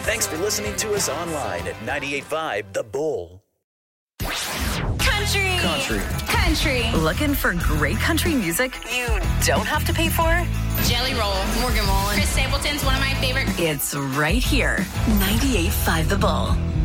Thanks for listening to us online at 98.5 The Bull. Country. Looking for great country music you don't have to pay for? Jelly Roll, Morgan Wallen. Chris Stapleton's one of my favorite. It's right here. 98.5 The Bull.